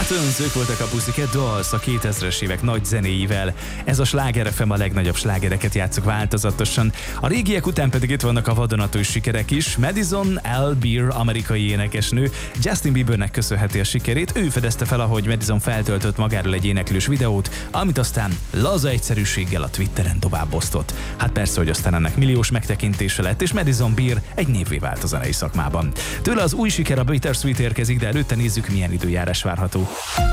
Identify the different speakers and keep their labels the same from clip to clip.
Speaker 1: Buttons, ők voltak a Pussycat Dolls a 2000-es évek nagy zenéivel. Ez a Sláger FM, a legnagyobb slágereket játsszuk változatosan. A régiek után pedig itt vannak a vadonatúj sikerek is. Madison L. Beer, amerikai énekesnő, Justin Biebernek köszönheti a sikerét. Ő fedezte fel, ahogy Madison feltöltött magáról egy éneklős videót, amit aztán laza egyszerűséggel a Twitteren továbbosztott. Hát persze, hogy aztán ennek milliós megtekintése lett, és Madison Beer egy névvé vált a zenei szakmában. Tőle az új siker, a Bittersweet érkezik, de előtte nézzük, milyen időjárás várható.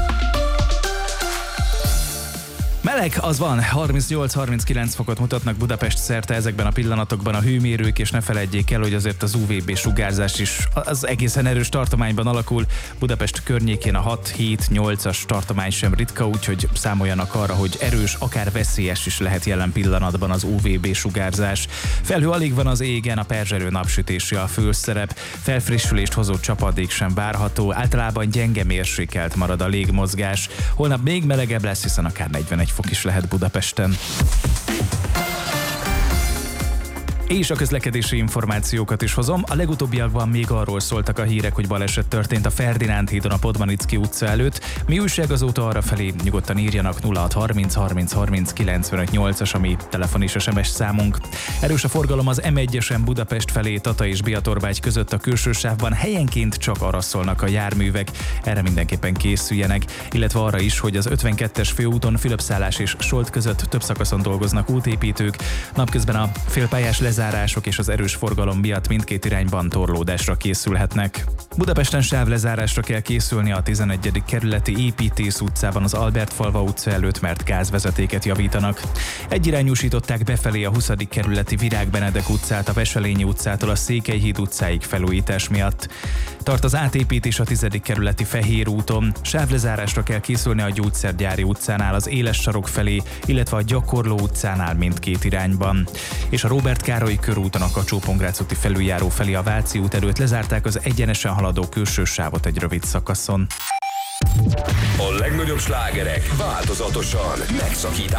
Speaker 1: Meleg, az van, 38-39 fokot mutatnak Budapest szerte ezekben a pillanatokban a hőmérők, és ne feledjék el, hogy azért az UVB sugárzás is az egészen erős tartományban alakul. Budapest környékén a 6-7-8-as tartomány sem ritka, úgyhogy számoljanak arra, hogy erős, akár veszélyes is lehet jelen pillanatban az UVB sugárzás. Felhő alig van az égen, a perzselő napsütési a főszerep, felfrissülést hozó csapadék sem várható, általában gyenge mérsékelt marad a légmozgás. Holnap még melegebb lesz, hiszen akár 41 fok is lehet Budapesten. És a közlekedési információkat is hozom. A legutóbbiakban még arról szóltak a hírek, hogy baleset történt a Ferdinánd hídon a Podmanicki utca előtt. Mi újság azóta arrafelé, nyugodtan írjanak 0630 30 30 95 8-as, ami telefon és SMS számunk. Erős a forgalom az M1-esen Budapest felé, Tata és Biatorbágy között a külső sávban, helyenként csak arra szólnak a járművek. Erre mindenképpen készüljenek, illetve arra is, hogy az 52-es főúton Fülöpszállás és Solt között több szakaszon dolgoznak útépítők. Napközben a félpályás lezárások és az erős forgalom miatt mindkét irányban torlódásra készülhetnek. Budapesten sávlezárásra kell készülni a 11. kerületi Építész utcában az Albertfalva utca előtt, mert gázvezetéket javítanak. Egyirányúsították befelé a 20. kerületi Virág Benedek utcát a Veselényi utcától a Székelyhíd utcáig felújítás miatt. Tart az átépítés a 10. kerületi Fehér úton, sávlezárásra kell készülni a Gyógyszergyári utcánál az Éles sarok felé, illetve a Gyakorló utcánál mindkét irányban. És a Róbert Károly körúton a Kacsó-Pongrác úti felüljáró felé a Váci út előtt lezárták az egyenesen haladó külső sávot egy rövid szakaszon.
Speaker 2: A legnagyobb slágerek változatosan megszakításban.